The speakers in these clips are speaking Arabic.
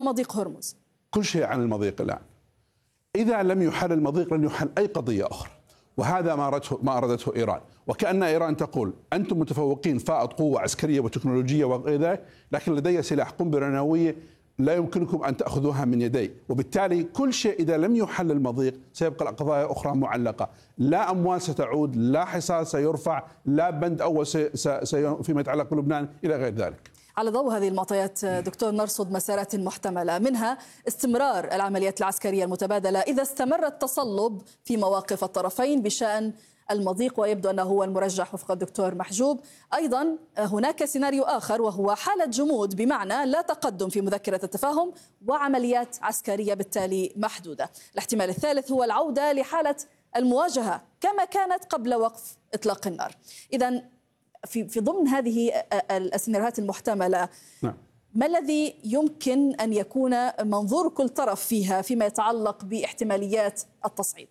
مضيق هرمز؟ كل شيء عن المضيق الآن. إذا لم يحل المضيق لن يحل أي قضية أخرى، وهذا ما أرادته إيران. وكأن إيران تقول أنتم متفوقين فائض قوة عسكرية وتكنولوجية وغير ذلك، لكن لدي سلاح قنبلة نووية لا يمكنكم أن تأخذوها من يدي. وبالتالي كل شيء إذا لم يحل المضيق سيبقى القضايا أخرى معلقة، لا أموال ستعود، لا حصار سيرفع، لا بند أول فيما يتعلق بلبنان إلى غير ذلك. على ضوء هذه المعطيات دكتور، نرصد مسارات محتملة، منها استمرار العمليات العسكرية المتبادلة إذا استمر التصلب في مواقف الطرفين بشأن المضيق، ويبدو أنه هو المرجح وفق الدكتور محجوب. أيضا هناك سيناريو آخر وهو حالة جمود، بمعنى لا تقدم في مذكرة التفاهم وعمليات عسكرية بالتالي محدودة. الاحتمال الثالث هو العودة لحالة المواجهة كما كانت قبل وقف إطلاق النار. إذن في ضمن هذه السيناريوهات المحتملة، ما الذي يمكن أن يكون منظور كل طرف فيها فيما يتعلق باحتماليات التصعيد؟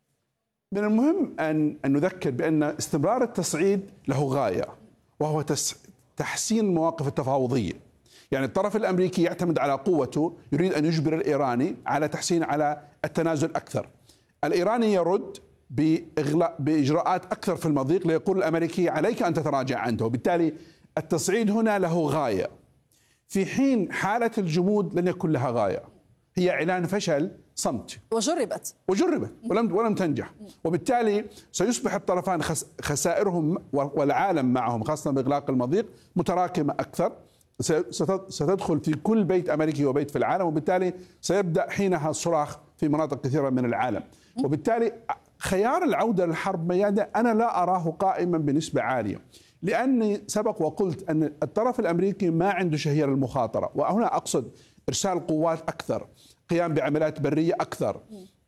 من المهم أن نذكر بأن استمرار التصعيد له غاية، وهو تحسين المواقف التفاوضية. يعني الطرف الأمريكي يعتمد على قوته، يريد أن يجبر الإيراني على تحسين، على التنازل أكثر. الإيراني يرد بإجراءات أكثر في المضيق ليقول الأمريكي عليك أن تتراجع عنه، وبالتالي التصعيد هنا له غاية، في حين حالة الجمود لن يكون لها غاية، هي إعلان فشل صمت وجربت ولم تنجح. وبالتالي سيصبح الطرفان خسائرهم والعالم معهم، خاصة بإغلاق المضيق، متراكمة أكثر، ستدخل في كل بيت أمريكي وبيت في العالم، وبالتالي سيبدأ حينها الصراخ في مناطق كثيرة من العالم. وبالتالي خيار العودة للحرب ميادة أنا لا أراه قائما بنسبة عالية، لأني سبق وقلت أن الطرف الأمريكي ما عنده شهية للمخاطرة، وهنا أقصد إرسال قوات أكثر، قيام بعمليات برية أكثر،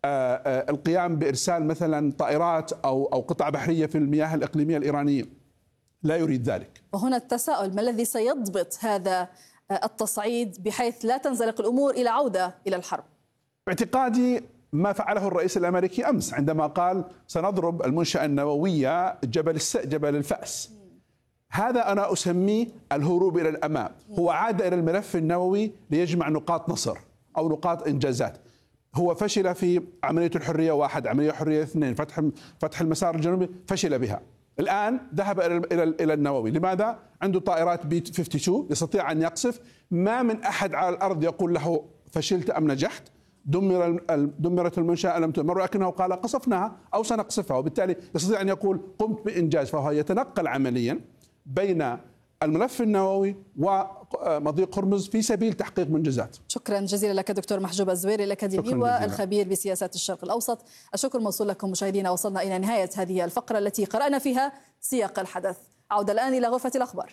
القيام بإرسال مثلا طائرات أو قطع بحرية في المياه الإقليمية الإيرانية، لا يريد ذلك. وهنا التساؤل، ما الذي سيضبط هذا التصعيد بحيث لا تنزلق الأمور إلى عودة إلى الحرب؟ باعتقادي ما فعله الرئيس الأمريكي أمس عندما قال سنضرب المنشأة النووية جبل الفأس. هذا أنا أسميه الهروب إلى الأمام. هو عاد إلى الملف النووي ليجمع نقاط نصر أو نقاط إنجازات. هو فشل في عملية الحرية 1، عملية الحرية 2، فتح المسار الجنوبي، فشل بها. الآن ذهب إلى النووي. لماذا؟ عنده طائرات بي 52 يستطيع أن يقصف. ما من أحد على الأرض يقول له فشلت أم نجحت، دمرت المنشأة لم تدمر، ولكنه قال قصفناها أو سنقصفها، وبالتالي يستطيع أن يقول قمت بإنجاز. فهو يتنقل عمليا بين الملف النووي ومضيق هرمز في سبيل تحقيق منجزات. شكرا جزيلا لك دكتور محجوب الزويري، الأكاديمي والخبير بسياسات الشرق الأوسط. الشكر موصول لكم مشاهدينا. وصلنا إلى نهاية هذه الفقرة التي قرأنا فيها سياق الحدث. عودة الآن إلى غرفة الأخبار.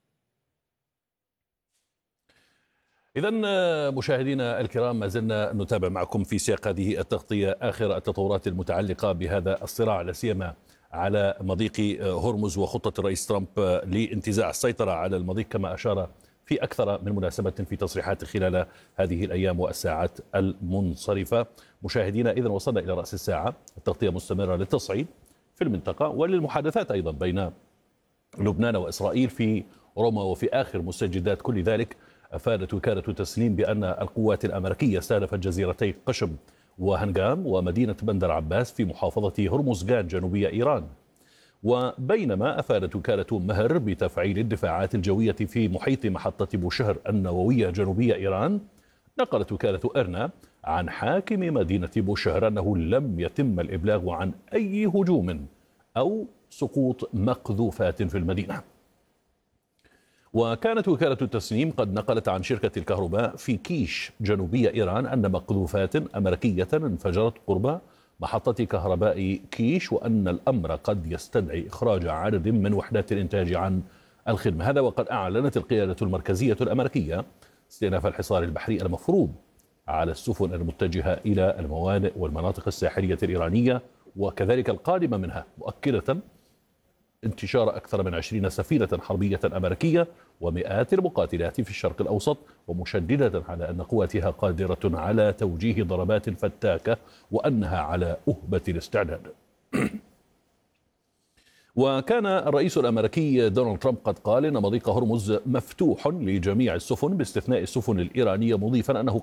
إذن مشاهدينا الكرام، ما زلنا نتابع معكم في سياق هذه التغطية آخر التطورات المتعلقة بهذا الصراع، لا سيما على مضيق هرمز وخطة الرئيس ترامب لانتزاع السيطرة على المضيق، كما أشار في أكثر من مناسبة في تصريحات خلال هذه الأيام والساعات المنصرفة. مشاهدينا، إذن وصلنا إلى رأس الساعة، التغطية مستمرة للتصعيد في المنطقة وللمحادثات أيضا بين لبنان وإسرائيل في روما وفي آخر مستجدات كل ذلك. أفادت وكالة تسنيم بأن القوات الأمريكية استهدفت جزيرتي قشم وهنغام ومدينة بندر عباس في محافظة هرمزغان جنوبية إيران. وبينما أفادت وكالة مهر بتفعيل الدفاعات الجوية في محيط محطة بوشهر النووية جنوبية إيران، نقلت وكالة إرنا عن حاكم مدينة بوشهر أنه لم يتم الإبلاغ عن أي هجوم أو سقوط مقذوفات في المدينة. وكانت وكالة التسنيم قد نقلت عن شركة الكهرباء في كيش جنوبية إيران أن مقذوفات أمريكية انفجرت قرب محطة كهرباء كيش، وأن الأمر قد يستدعي إخراج عدد من وحدات الإنتاج عن الخدمة. هذا وقد أعلنت القيادة المركزية الأمريكية استئناف الحصار البحري المفروض على السفن المتجهة إلى الموانئ والمناطق الساحلية الإيرانية وكذلك القادمة منها، مؤكدة انتشار أكثر من 20 سفينة حربية أمريكية ومئات المقاتلات في الشرق الأوسط، ومشددة على أن قواتها قادرة على توجيه ضربات فتاكة وأنها على أهبة الاستعداد. وكان الرئيس الأمريكي دونالد ترامب قد قال إن مضيق هرمز مفتوح لجميع السفن باستثناء السفن الإيرانية، مضيفا أنه